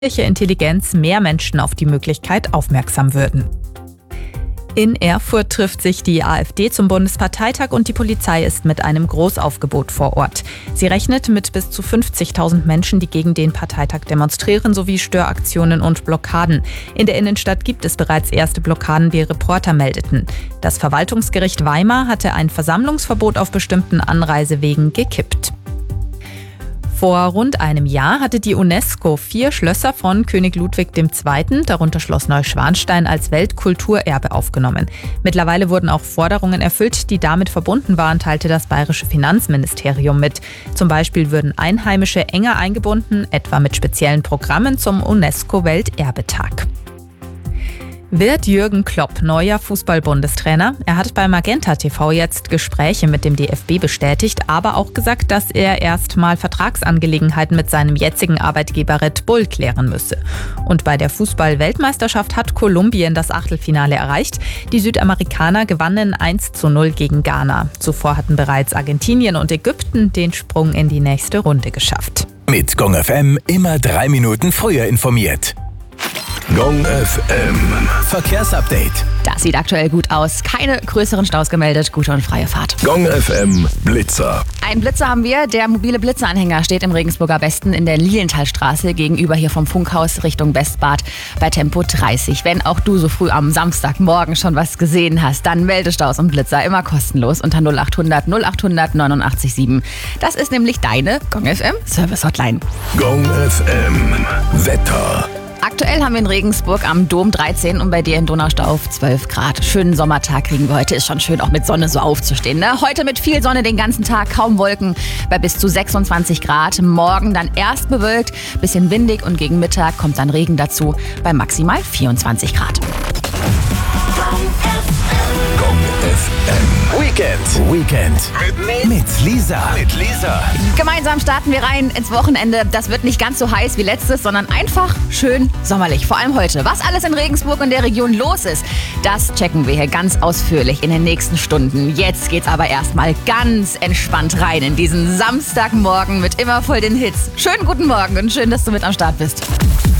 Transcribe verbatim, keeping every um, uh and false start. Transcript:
künstliche Intelligenz mehr Menschen auf die Möglichkeit aufmerksam würden. In Erfurt trifft sich die AfD zum Bundesparteitag und die Polizei ist mit einem Großaufgebot vor Ort. Sie rechnet mit bis zu fünfzigtausend Menschen, die gegen den Parteitag demonstrieren, sowie Störaktionen und Blockaden. In der Innenstadt gibt es bereits erste Blockaden, wie Reporter meldeten. Das Verwaltungsgericht Weimar hatte ein Versammlungsverbot auf bestimmten Anreisewegen gekippt. Vor rund einem Jahr hatte die UNESCO vier Schlösser von König Ludwig der Zweite., darunter Schloss Neuschwanstein, als Weltkulturerbe aufgenommen. Mittlerweile wurden auch Forderungen erfüllt, die damit verbunden waren, teilte das bayerische Finanzministerium mit. Zum Beispiel würden Einheimische enger eingebunden, etwa mit speziellen Programmen zum UNESCO-Welterbetag. Wird Jürgen Klopp neuer Fußball-Bundestrainer? Er hat bei Magenta T V jetzt Gespräche mit dem D F B bestätigt, aber auch gesagt, dass er erstmal Vertragsangelegenheiten mit seinem jetzigen Arbeitgeber Red Bull klären müsse. Und bei der Fußball-Weltmeisterschaft hat Kolumbien das Achtelfinale erreicht. Die Südamerikaner gewannen eins zu null gegen Ghana. Zuvor hatten bereits Argentinien und Ägypten den Sprung in die nächste Runde geschafft. Mit Gong F M immer drei Minuten früher informiert. Gong F M Verkehrsupdate. Das sieht aktuell gut aus. Keine größeren Staus gemeldet. Gute und freie Fahrt. Gong F M Blitzer. Ein Blitzer haben wir. Der mobile Blitzeranhänger steht im Regensburger Westen in der Lilienthalstraße gegenüber hier vom Funkhaus Richtung Westbad bei Tempo dreißig. Wenn auch du so früh am Samstagmorgen schon was gesehen hast, dann melde Staus und Blitzer immer kostenlos unter null acht hundert null acht hundert neunundachtzig sieben. Das ist nämlich deine Gong F M Service Hotline. Gong F M Wetter. Aktuell haben wir in Regensburg am Dom dreizehn und bei dir in Donaustauf zwölf Grad. Schönen Sommertag kriegen wir heute. Ist schon schön, auch mit Sonne so aufzustehen. Ne? Heute mit viel Sonne den ganzen Tag, kaum Wolken bei bis zu sechsundzwanzig Grad. Morgen dann erst bewölkt, bisschen windig und gegen Mittag kommt dann Regen dazu bei maximal vierundzwanzig Grad. Gong F M Weekend. Weekend. Mit, mit Lisa. Mit Lisa. Gemeinsam starten wir rein ins Wochenende. Das wird nicht ganz so heiß wie letztes, sondern einfach schön sommerlich. Vor allem heute. Was alles in Regensburg und der Region los ist, das checken wir hier ganz ausführlich in den nächsten Stunden. Jetzt geht's aber erstmal ganz entspannt rein in diesen Samstagmorgen mit immer voll den Hits. Schönen guten Morgen und schön, dass du mit am Start bist.